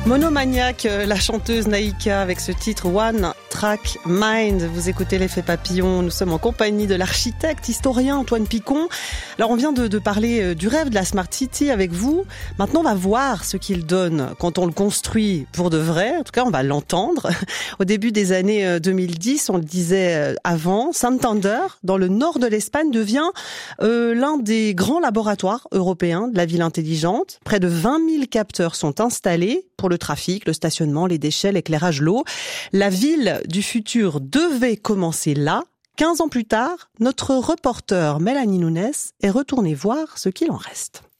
Monomaniaque, la chanteuse Naïka avec ce titre One Track Mind. Vous écoutez l'effet papillon. Nous sommes en compagnie de l'architecte historien Antoine Picon. Alors on vient de parler du rêve de la Smart City avec vous. Maintenant on va voir ce qu'il donne quand on le construit pour de vrai. En tout cas on va l'entendre. Au début des années 2010, on le disait avant, Santander, dans le nord de l'Espagne, devient l'un des grands laboratoires européens de la ville intelligente. Près de 20 000 capteurs sont installés pour le trafic, le stationnement, les déchets, l'éclairage, l'eau. La ville du futur devait commencer là. 15 ans plus tard, notre reporter Mélanie Nunes est retournée voir ce qu'il en reste.